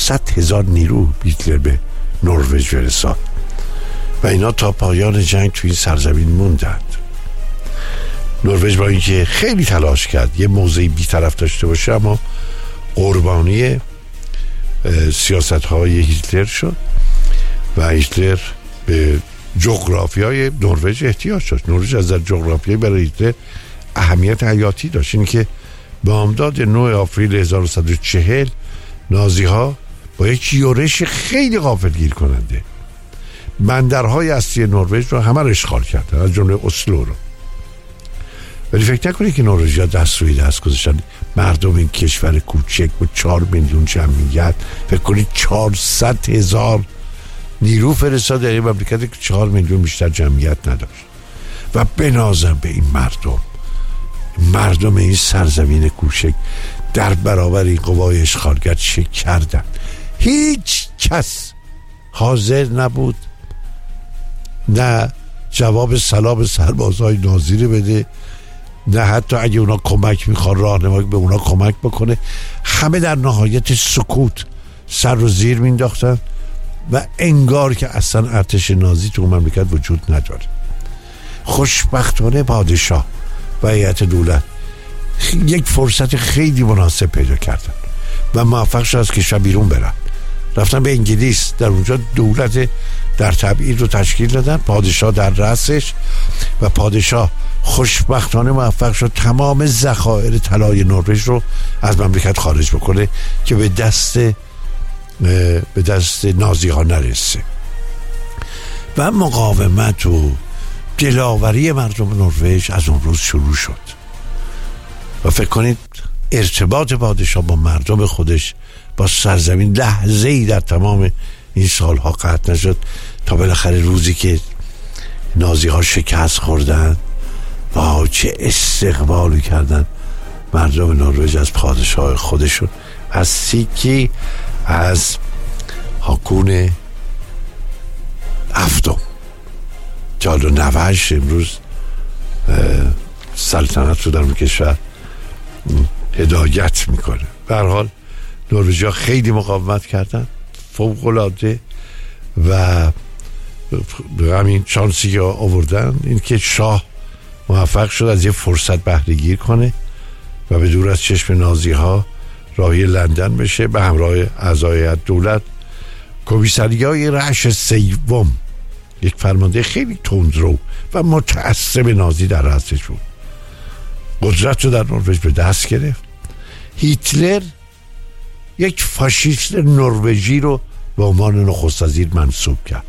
400,000 نیرو هیتلر به نروژ فرستاد و اینا تا پایان جنگ توی این سرزمین موندند. نروژ با اینکه خیلی تلاش کرد یه موضعی بی‌طرف داشته باشه، اما قربانی سیاست‌های هیتلر شد و هیتلر به جغرافیای نروژ احتیاج داشت. نروژ از جغرافیایی برای هیتلر اهمیت حیاتی داشت. این که بامداد 9 آوریل 1940 نازی‌ها با یک یورش خیلی غافلگیر کننده بندرهای اصلی نروژ رو همه رو اشغال کردن، از جمله اسلو رو. ولی فکر نکنید که نروژی‌ها دست روی دست گذاشتن. مردم این کشور کوچک با 4 میلیون جمعیت، فکر کنید 400,000 نیرو فرستاد در این مملکت که 4 میلیون بیشتر جمعیت نداشت و بنازم به این مردم این سرزمین کوچک در برابر این قوای اشغالگر چه کردن. هیچ کس حاضر نبود نه جواب سلام سربازهای نازی رو بده، نه حتی اگه اونا کمک میخوان راهنمایی به اونا کمک بکنه. همه در نهایت سکوت سر رو زیر مینداختن و انگار که اصلا ارتش نازی تو مملکت وجود نداره. خوشبختانه پادشاه و هیئت دولت یک فرصت خیلی مناسب پیدا کردن و موفق شدن از کشور بیرون برن. رفتن به انگلیس، در اونجا دولت در تبعید رو تشکیل دادن، پادشاه در رأسش، و پادشاه خوشبختانه موفق شد تمام ذخایر طلای نروژ رو از مملکت خارج بکنه که به دست نازی ها نرسه. و مقاومت و دلاوری مردم نروژ از اون روز شروع شد و فکر کنید ارتباط پادشاه با مردم خودش، با سرزمین، لحظه‌ای در تمام این سالها قطع نشد تا بالاخره روزی که نازی ها شکست خوردن و چه استقبالی کردن مردم نروژ از پادشاه خودشون، از سیکی از هاکون هفتم که حالا نوهش امروز سلطنت رو در اون کشور هدایت میکنه. به هر حال نروژی‌ها خیلی مقاومت کردن، فوق‌العاده، و همین شانسی که آوردن این که شاه موفق شد از یه فرصت بهره گیر کنه و به دور از چشم نازی ها راهی لندن بشه به همراه اعضای دولت. کمیسریای رأش سوم، یک فرمانده خیلی تندرو و متعصب نازی در رأسش بود، قدرت رو در نروژ به دست گرفت. هیتلر یک فاشیست نروژی رو به عنوان نخست وزیر منصوب کرد.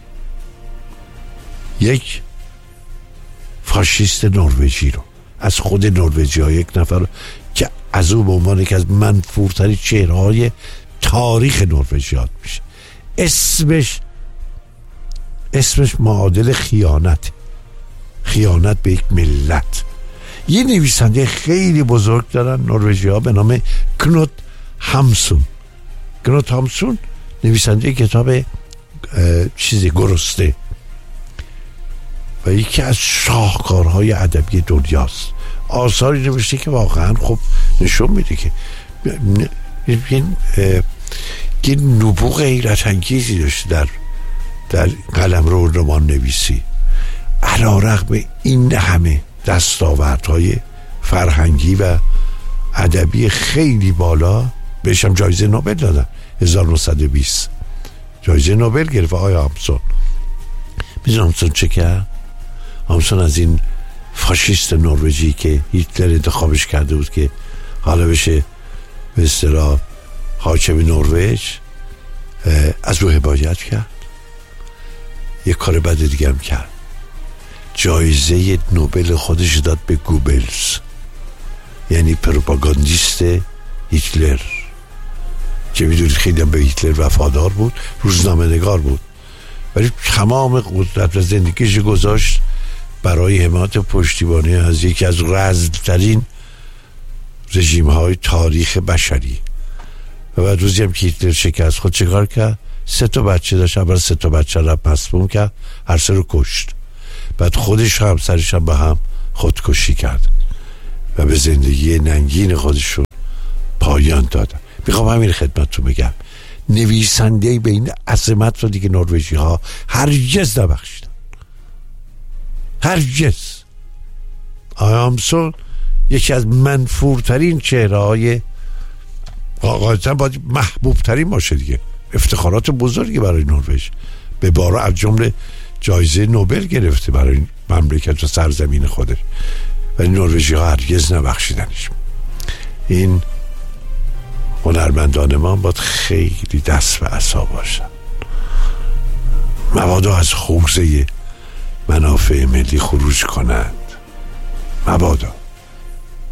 یک فاشیست نروژی رو از خود نروژی ها، یک نفر رو که از او به عنوان یکی از منفورترین چهره‌های تاریخ نروژ یاد میشه. اسمش معادل خیانت به یک ملت. یه نویسنده خیلی بزرگ دارن نروژی ها به نام کنوت هامسون. کنوت هامسون نویسنده کتاب گرسته و یکی از شاهکارهای ادبی دنیاست. آثاری نوشته که واقعا خب نشون میده که یه نبوغ حیرت انگیزی داشته در قلمرو رمان نویسی. علیرغم این همه دستاوردهای فرهنگی و ادبی خیلی بالا، بهش هم جایزه نوبل دادن. 1920 جایزه نوبل گرفت آقای هامسون. میدونم هامسون چه کرد؟ هامسون از این فاشیست نروژی که هیتلر انتخابش کرده بود که حالا بشه به اصطلاح حاکم نروژ، از او حمایت کرد. یک کار بد دیگه هم کرد، جایزه نوبل خودش داد به گوبلز، یعنی پروپاگاندیست هیتلر که میدونید خیلی هم به هیتلر وفادار بود، روزنامه نگار بود، ولی تمام قدرت و زندگیش گذاشت برای حمایت پشتیبانی از یکی از رذل‌ترین رژیم‌های تاریخ بشری. و بعد روزی هم که هیتلر شکست خود چیکار کرد؟ 3 بچه داشت، اول 3 بچه را مسموم کرد، هر 3 رو کشت. بعد خودش و همسرش هم با هم خودکشی کرد و به زندگی ننگین خودشون پایان دادن. میخوام همین خدمتتون بگم، نویسنده به این عظمت رو دیگه نروژی ها هرگز نبخشیدن، هرگز. آمسون یکی از منفورترین چهره های، قاعدتا باید محبوب ترین باشه دیگه، افتخارات بزرگی برای نروژ، به بارا از جمله جایزه نوبل گرفته برای مملکت و سرزمین خودش، ولی نروژی ها هرگز نبخشیدنش. این هنرمندان ما باید خیلی دست به عصا باشن، مبادا از حوزه منافع ملی خروج کنند، مبادا.